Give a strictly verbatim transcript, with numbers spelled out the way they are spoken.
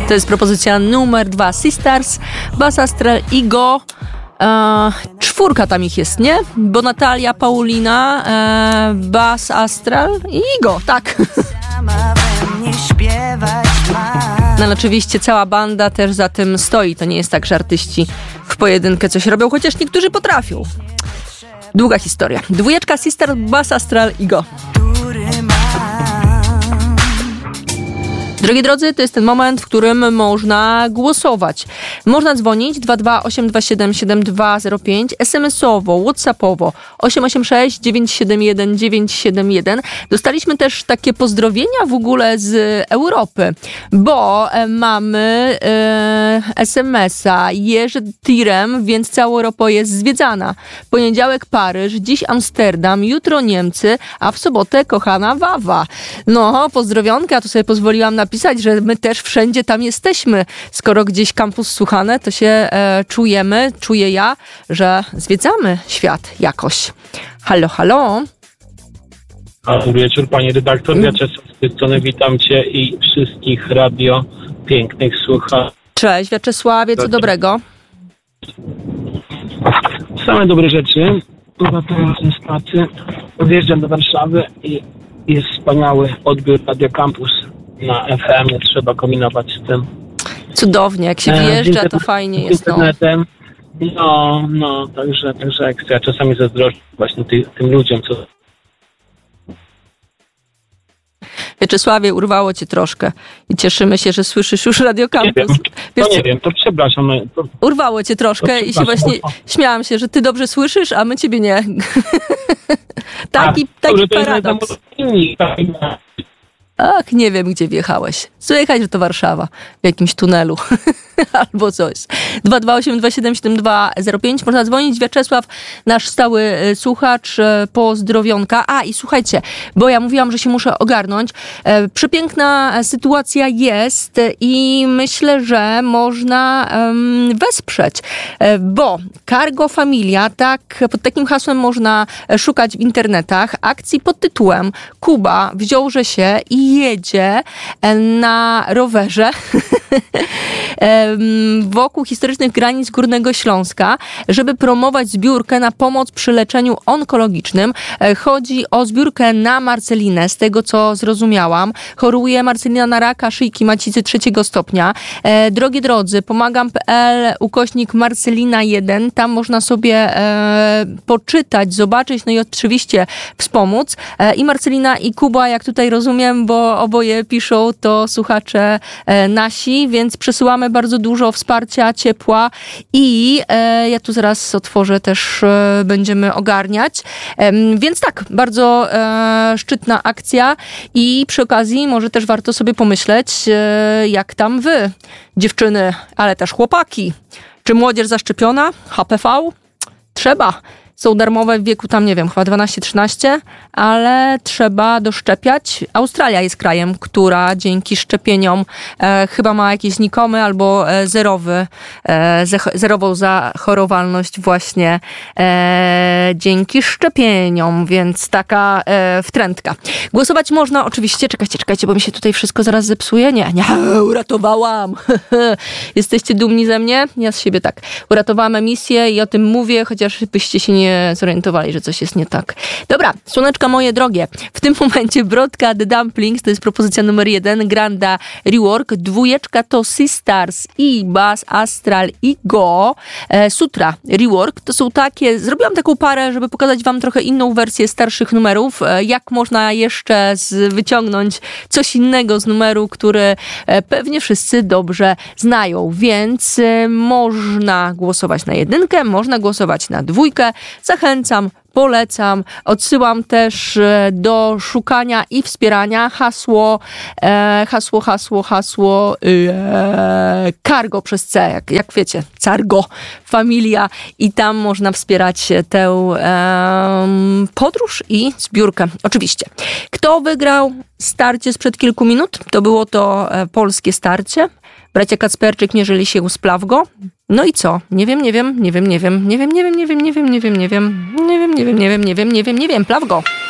To jest propozycja numer dwa. Sisters, Bas Astral i Go. E, czwórka tam ich jest, nie? Bo Natalia, Paulina, e, Bas Astral i Go, tak. No ale oczywiście cała banda też za tym stoi. To nie jest tak, że artyści w pojedynkę coś robią, chociaż niektórzy potrafią. Długa historia. Dwójeczka, Sister, Bas Astral i Go. Drogie drodzy, to jest ten moment, w którym można głosować. Można dzwonić dwa dwa osiem dwa siedem siedem dwa zero pięć, es em esowo, whatsappowo osiem osiem sześć dziewięć siedem jeden dziewięć siedem jeden. Dostaliśmy też takie pozdrowienia w ogóle z Europy, bo mamy e, es em esa, jeżdżę tirem, więc cała Europa jest zwiedzana. Poniedziałek Paryż, dziś Amsterdam, jutro Niemcy, a w sobotę kochana Wawa. No, pozdrowionka, tu sobie pozwoliłam napisać, że my też wszędzie tam jesteśmy. Skoro gdzieś kampus słuchane, to się e, czujemy, czuję ja, że zwiedzamy świat jakoś. Halo, halo. Dobry wieczór, pani redaktor. Wiaczesław z tej strony, witam cię i wszystkich radio pięknych słuchaczy. Cześć, Wiaczesławie, co dobrego? Same dobre rzeczy. Wracam z pracy, odjeżdżam do Warszawy i jest wspaniały odbiór Radio Campus na F M, nie trzeba kombinować z tym. Cudownie, jak się wjeżdża, to fajnie jest. No, no, no także, także ekstra. Czasami zazdroszczę właśnie ty, tym ludziom, co... Wieczesławie, urwało cię troszkę i cieszymy się, że słyszysz już Radio Campus. Nie wiem, Wiesz, no nie wiem, to przepraszam. To... Urwało cię troszkę i się właśnie śmiałam się, że ty dobrze słyszysz, a my ciebie nie. taki a, taki paradoks. Ach, nie wiem, gdzie wjechałeś. Słychać, że to Warszawa. W jakimś tunelu. Albo coś. dwa dwa osiem dwa siedem siedem dwa zero pięć. Można dzwonić. Wiaczesław, nasz stały słuchacz, pozdrowionka. A i słuchajcie, bo ja mówiłam, że się muszę ogarnąć. E, przepiękna sytuacja jest i myślę, że można um, wesprzeć. E, bo Cargo Familia, tak, pod takim hasłem można szukać w internetach akcji pod tytułem Kuba wziąłże się i jedzie na rowerze wokół historycznych granic Górnego Śląska, żeby promować zbiórkę na pomoc przy leczeniu onkologicznym. Chodzi o zbiórkę na Marcelinę, z tego co zrozumiałam. Choruje Marcelina na raka szyjki macicy trzeciego stopnia. Drogie drodzy, pomagam.pl ukośnik Marcelina jeden. Tam można sobie e, poczytać, zobaczyć, no i oczywiście wspomóc. E, I Marcelina i Kuba, jak tutaj rozumiem, bo oboje piszą, to słuchacze e, nasi, więc przesyłamy bardzo dużo wsparcia, ciepła i e, ja tu zaraz otworzę, też e, będziemy ogarniać. E, więc tak, bardzo e, szczytna akcja i przy okazji może też warto sobie pomyśleć, e, jak tam wy, dziewczyny, ale też chłopaki. Czy młodzież zaszczepiona? H P V? Trzeba. Są darmowe w wieku tam, nie wiem, chyba dwanaście trzynaście, ale trzeba doszczepiać. Australia jest krajem, która dzięki szczepieniom e, chyba ma jakiś znikomy albo e, zerowy, e, zerową zachorowalność właśnie e, dzięki szczepieniom, więc taka e, wtrętka. Głosować można oczywiście, czekajcie, czekajcie, bo mi się tutaj wszystko zaraz zepsuje. Nie, nie, uratowałam. Jesteście dumni ze mnie? Ja z siebie tak. Uratowałam emisję i o tym mówię, chociaż byście się nie zorientowali, że coś jest nie tak. Dobra, słoneczka moje drogie. W tym momencie Brodka The Dumplings, to jest propozycja numer jeden, Granda Rework, dwójeczka to Sisters i Bas Astral i Go. E, Sutra Rework, to są takie, zrobiłam taką parę, żeby pokazać wam trochę inną wersję starszych numerów, e, jak można jeszcze z, wyciągnąć coś innego z numeru, który e, pewnie wszyscy dobrze znają, więc e, można głosować na jedynkę, można głosować na dwójkę. Zachęcam, polecam, odsyłam też do szukania i wspierania hasło, e, hasło, hasło, hasło e, Cargo przez C, jak, jak wiecie, Cargo Familia i tam można wspierać tę e, podróż i zbiórkę. Oczywiście. Kto wygrał starcie sprzed kilku minut? To było to e, polskie starcie. Bracia Kacperczyk mierzyli się z Plawgo. No i co? Nie wiem, nie wiem, nie wiem, nie wiem, nie wiem, nie wiem, nie wiem, nie wiem, nie wiem, nie wiem, nie wiem, nie wiem, nie wiem, nie wiem, nie wiem, nie wiem, Plawgo.